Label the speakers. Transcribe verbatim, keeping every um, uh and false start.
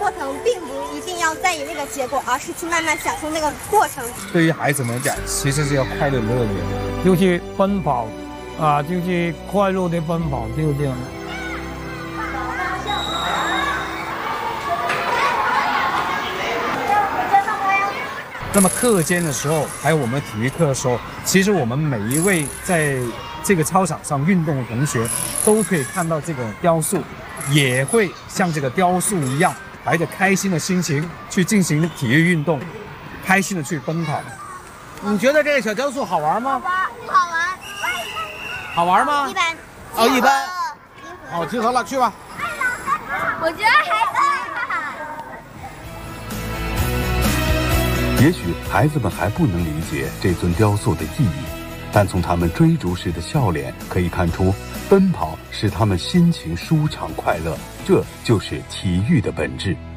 Speaker 1: 程并不一定要在意那个结果，而是去慢慢享受那个过程。
Speaker 2: 对于孩子们讲，其实是要快乐乐园，
Speaker 3: 就是奔跑啊，就是快乐的奔跑，就是这样。
Speaker 2: 那么课间的时候，还有我们体育课的时候，其实我们每一位在这个操场上运动的同学，都可以看到这个雕塑，也会像这个雕塑一样，怀着开心的心情去进行体育运动，开心的去奔跑。
Speaker 4: 你觉得这个小雕塑好玩吗？
Speaker 1: 好玩，
Speaker 4: 好玩吗？
Speaker 1: 一般。
Speaker 4: 哦，一般。哦，集合了，去吧。
Speaker 1: 我觉得还可以。
Speaker 5: 也许孩子们还不能理解这尊雕塑的意义，但从他们追逐时的笑脸可以看出，奔跑使他们心情舒畅快乐，这就是体育的本质。